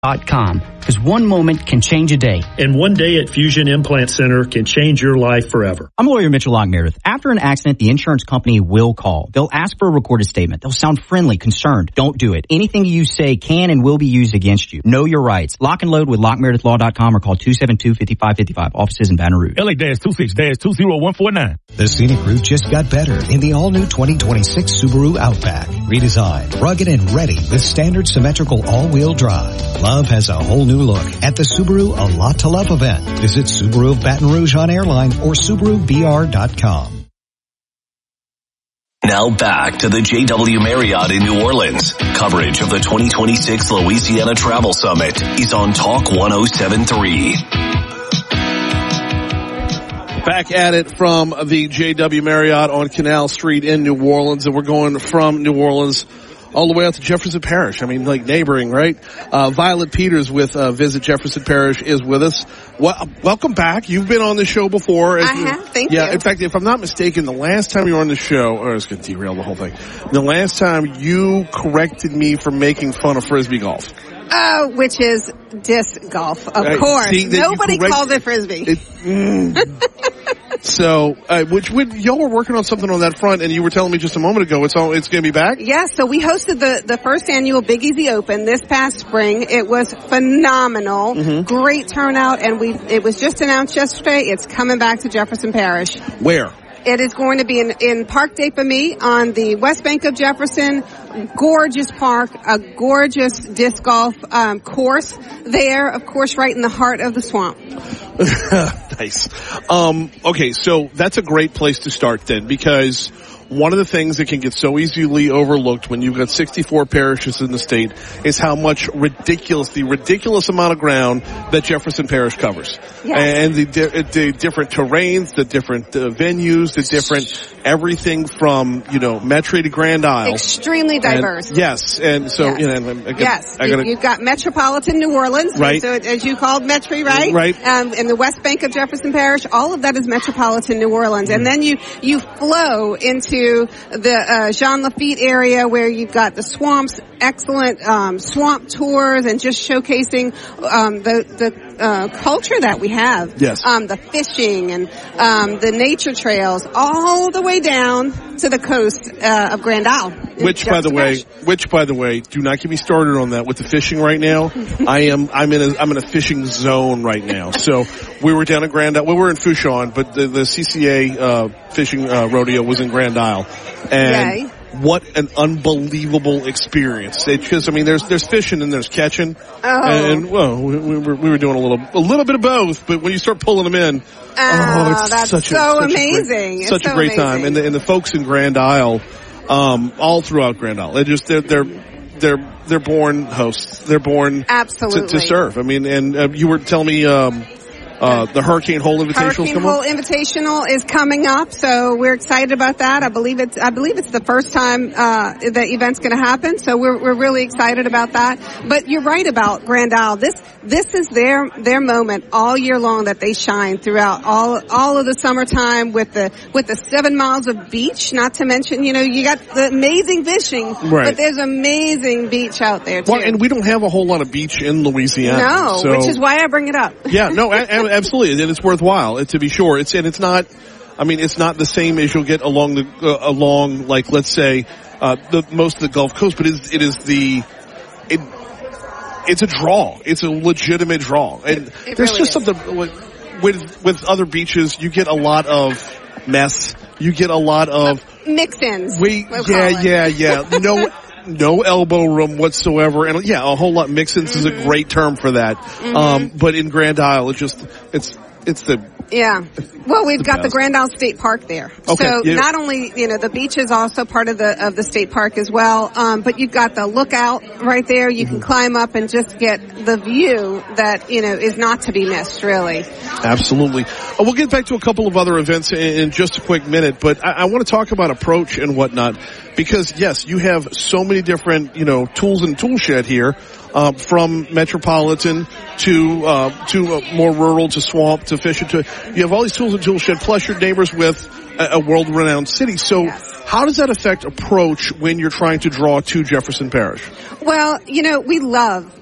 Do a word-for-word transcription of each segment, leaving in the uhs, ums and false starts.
dot com, because one moment can change a day. And one day at Fusion Implant Center can change your life forever. I'm lawyer Mitchell Locke Meredith. After an accident, the insurance company will call. They'll ask for a recorded statement. They'll sound friendly, concerned. Don't do it. Anything you say can and will be used against you. Know your rights. Lock and load with lock meredith law dot com or call two seven two, five five five five. Offices in Baton Rouge. L A two six two zero one four nine. The scenic route just got better in the all-new twenty twenty-six Subaru Outback. Redesigned, rugged, and ready with standard symmetrical all-wheel drive. Love has a whole new look at the Subaru A Lot to Love event. Visit Subaru of Baton Rouge on Airline or Subaru B R dot com. Now back to the J W Marriott in New Orleans. Coverage of the twenty twenty-six Louisiana Travel Summit is on Talk one oh seven point three. Back at it from the J W Marriott on Canal Street in New Orleans, and we're going from New Orleans all the way out to Jefferson Parish. I mean, like neighboring, right? Uh, Violet Peters with uh, Visit Jefferson Parish is with us. Well, welcome back. You've been on the show before. I have. Thank yeah, you. In fact, if I'm not mistaken, the last time you were on the show, or I was going to derail the whole thing. The last time you corrected me for making fun of Frisbee golf. Uh, which is disc golf, of Right. course. See, Nobody correct- calls it Frisbee. It, mm. So, uh, which when y'all were working on something on that front, and you were telling me just a moment ago, it's all it's going to be back. Yeah, so we hosted the the first annual Big Easy Open this past spring. It was phenomenal, Mm-hmm. great turnout, and we it was just announced yesterday. It's coming back to Jefferson Parish. Where? It is going to be in, in Parc des Pommiers on the west bank of Jefferson. Gorgeous park, a gorgeous disc golf um, course there, of course, right in the heart of the swamp. Nice. Um, okay, so that's a great place to start then, because one of the things that can get so easily overlooked when you've got sixty-four parishes in the state is how much ridiculous, the ridiculous amount of ground that Jefferson Parish covers. Yes. And the, di- the different terrains, the different uh, venues, the different everything from, you know, Metairie to Grand Isle. Extremely diverse. And, yes, and so, yes. you know, I, I yes, I gotta, you, you've got Metropolitan New Orleans, right. So as you called Metairie, right? Right. Um, in the west bank of Jefferson Parish, all of that is Metropolitan New Orleans, and then you you flow into the uh, Jean Lafitte area where you've got the swamps, excellent um, swamp tours, and just showcasing um, the the uh, culture that we have. Yes. Um, the fishing and um, the nature trails, all the way down to the coast uh, of Grand Isle. Which, by the way, which, by the way, do not get me started on that with the fishing right now. I am, I'm in a, I'm in a fishing zone right now. So we were down at Grand Isle. Well, we're in Fouchon, but the, the C C A, uh, fishing, uh, rodeo was in Grand Isle. And Yay. what an unbelievable experience. It's just, I mean, there's, there's fishing and there's catching. Oh. And, well, we, we were, we were doing a little, a little bit of both, but when you start pulling them in, oh, oh it's that's such a, so such amazing. A great, It's such so a great amazing. time. And the, and the folks in Grand Isle, um, all throughout Grand Isle, they just, they're, they're, they're, they're born hosts. They're born Absolutely. to, to serve. I mean, and uh, you were telling me, um, Uh, the Hurricane Hole Invitational Hurricane Hole Invitational is coming up, so we're excited about that. I believe it's I believe it's the first time uh the event's going to happen, so we're we're really excited about that. But you're right about Grand Isle. This this is their their moment all year long that they shine throughout all all of the summertime with the with the seven miles of beach. Not to mention, you know, you got the amazing fishing, Right. but there's amazing beach out there too. Well, and we don't have a whole lot of beach in Louisiana. no, so, which is why I bring it up. yeah, no, a- a- absolutely, and it's worthwhile uh, to be sure. It's and it's not. I mean, it's not the same as you'll get along the uh, along like let's say uh, the most of the Gulf Coast, but it is, it is the it. It's a draw. It's a legitimate draw, and It- it there's really just is. something with, with with other beaches. You get a lot of mess. You get a lot of Mix-ins. we. we'll Yeah, call it. yeah, yeah. No. No elbow room whatsoever, and yeah, a whole lot. Mix-ins is a great term for that. Mm-hmm. Um, but in Grand Isle, it's just it's it's the Yeah. Well, we've The got the best. Grand Isle State Park there. Okay, So yeah. not only, you know, the beach is also part of the of the state park as well, um, but you've got the lookout right there. You Mm-hmm. can climb up and just get the view that, you know, is not to be missed, really. Absolutely. Uh, we'll get back to a couple of other events in, in just a quick minute, but I, I want to talk about approach and whatnot, because yes, you have so many different, you know, tools and tool shed here, uh, from metropolitan to, uh, to uh, more rural to swamp to fishing to, you have all these tools and tool shed, plus your neighbors with a, a world-renowned city. So Yes. how does that affect approach when you're trying to draw to Jefferson Parish? Well, you know, we love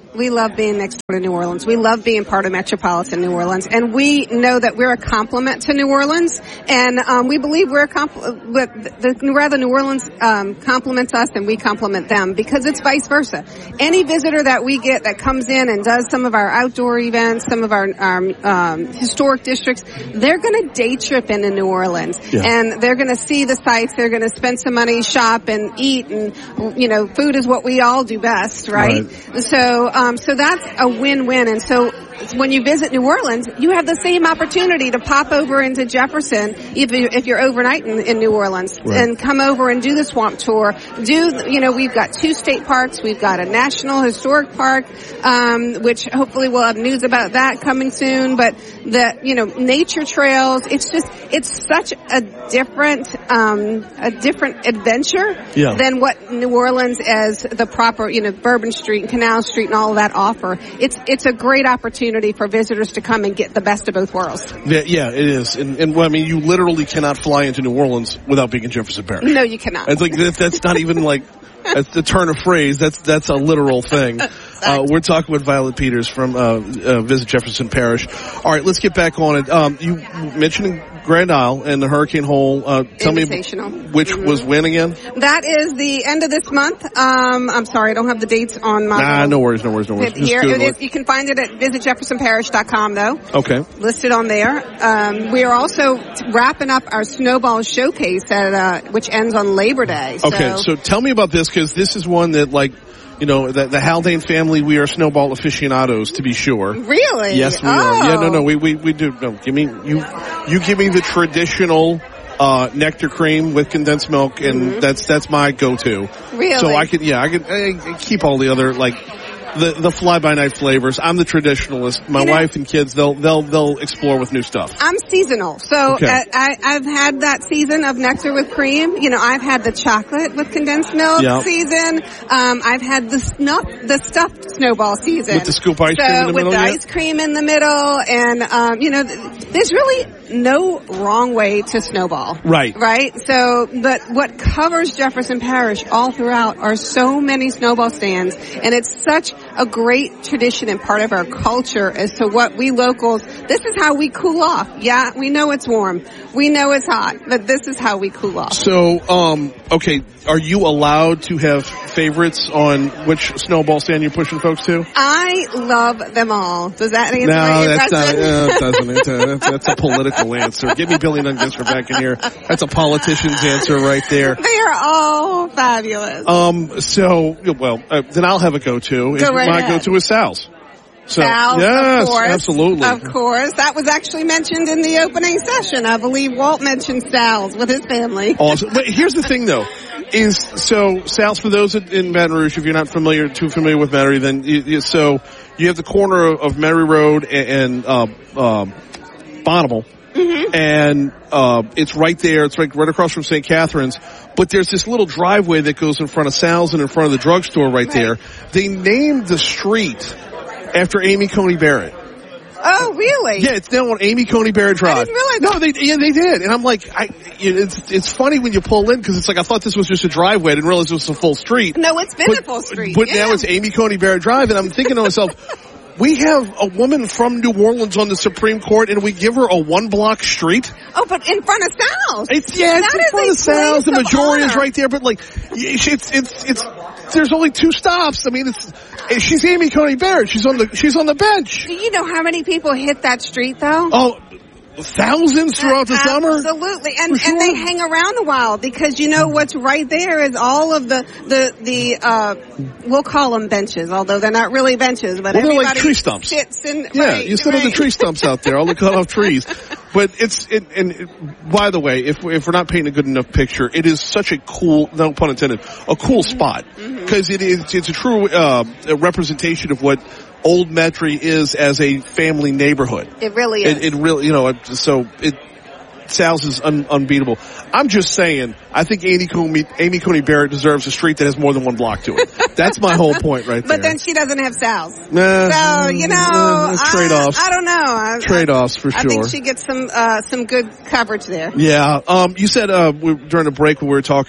We love being next door to New Orleans. We love being part of metropolitan New Orleans. And we know that we're a complement to New Orleans. And um, we believe we're a complement, the, rather New Orleans um, complements us and we complement them, because it's vice versa. Any visitor that we get that comes in and does some of our outdoor events, some of our, our um, historic districts, they're going to day trip into New Orleans. Yeah. And they're going to see the sights. They're going to spend some money, shop, and eat. And, you know, food is what we all do best, right? right. So, um, so that's a win-win. And so when you visit New Orleans, you have the same opportunity to pop over into Jefferson if, you, if you're overnight in, in New Orleans, right. and come over and do the swamp tour. Do, you know, we've got two state parks. We've got a national historic park, um, which hopefully we'll have news about that coming soon. But the, you know, nature trails, it's just, it's such a different, um, a different adventure yeah. than what New Orleans as the proper, you know, Bourbon Street and Canal Street and all of that offer. It's, it's a great opportunity for visitors to come and get the best of both worlds. Yeah, yeah it is. And, and well, I mean, you literally cannot fly into New Orleans without being in Jefferson Parish. No, you cannot. It's like, that, that's not even like a, a turn of phrase. That's, that's a literal thing. Uh, we're talking with Violet Peters from, uh, uh, Visit Jefferson Parish. All right, let's get back on it. Um, you mentioned Grand Isle and the Hurricane Hole. Uh, tell me which mm-hmm. was when again? That is the end of this month. Um, I'm sorry, I don't have the dates on my. Nah, no worries, no worries, no worries. Here it is. You can find it at visit jefferson parish dot com though. Okay. Listed on there. Um, we are also wrapping up our Snowball Showcase at, uh, which ends on Labor Day. So. Okay, so tell me about this, because this is one that, like, you know, the, the Haldane family, we are snowball aficionados, to be sure. Really? Yes, we oh. are. Yeah, no, no, we, we, we do. No, give me, you, you give me the traditional, uh, nectar cream with condensed milk, and mm-hmm. that's, that's my go-to. Really? So I could, yeah, I could I keep all the other, like, the, the fly-by-night flavors. I'm the traditionalist. My you know, wife and kids, they'll, they'll, they'll explore with new stuff. I'm seasonal. So okay. I, I, I've had that season of nectar with cream. You know, I've had the chocolate with condensed milk yep. season. Um, I've had the snuff, the stuffed snowball season. With the scoop ice so cream in the with middle? With the yet? ice cream in the middle. And, um, you know, there's really no wrong way to snowball. Right. Right? So, but what covers Jefferson Parish all throughout are so many snowball stands. And it's such a great tradition and part of our culture as to what we locals, this is how we cool off. Yeah, we know it's warm. We know it's hot, but this is how we cool off. So, um, okay, are you allowed to have favorites on which snowball stand you're pushing folks to? I love them all. Does that answer no, my that's question? not, uh, it doesn't. It's a, that's, that's a political answer. Get me Billy Nungesser back in here. That's a politician's answer right there. They are all fabulous. Um, so, well, uh, then I'll have a go-to. Go right My ahead. go-to is Sal's. So, Sal's, yes, of course. absolutely. Of course. That was actually mentioned in the opening session. I believe Walt mentioned Sal's with his family. Awesome. But here's the thing, though. Is so Sal's, for those in Baton Rouge, if you're not familiar, too familiar with Metairie, then you, you, so you have the corner of, of Metairie Road and, and uh, uh, Bonneville, mm-hmm. and uh, it's right there. It's right right across from Saint Catherine's. But there's this little driveway that goes in front of Sal's and in front of the drugstore right, right. there. They named the street after Amy Coney Barrett. Oh, really? Yeah, it's now on Amy Coney Barrett Drive. I didn't realize No, they, yeah, they did. And I'm like, I, it's, it's funny when you pull in because it's like, I thought this was just a driveway. I didn't realize it was a full street. No, it's been but, a full street. But yeah. now it's Amy Coney Barrett Drive. And I'm thinking to myself, we have a woman from New Orleans on the Supreme Court and we give her a one block street. Oh, but in front of Sal's. It's, yeah, it's that in front of Sal's. The majority honor. is right there, but like, it's, it's, it's, it's, there's only two stops. I mean, it's, she's Amy Coney Barrett. She's on the, she's on the bench. Do you know how many people hit that street though? Oh, thousands throughout the Absolutely. summer. Absolutely. And, sure. and they hang around a while because you know what's right there is all of the, the, the, uh, we'll call them benches, although they're not really benches, but well, they're everybody like tree stumps. sits in, yeah, right, you sit right. on the tree stumps out there, all the cut off trees. But it's, it, and it, by the way, if, if we're not painting a good enough picture, it is such a cool, no pun intended, a cool spot. Because mm-hmm. it is, it's a true, uh, a representation of what Old Metairie is as a family neighborhood. It really is. It, it really, you know, so it, Sal's is un, unbeatable. I'm just saying, I think Amy Coney, Amy Coney Barrett deserves a street that has more than one block to it. That's my whole point right there. But then she doesn't have Sal's. Nah, so, you know, uh, trade-offs. I, I don't know. I, Trade-offs for I sure. I think she gets some, uh, some good coverage there. Yeah. Um, you said, uh, we, during the break when we were talking,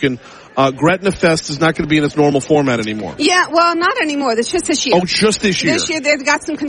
Uh, Gretna Fest is not going to be in its normal format anymore. Yeah, well, not anymore. It's just this year. Oh, just this year. This year they've got some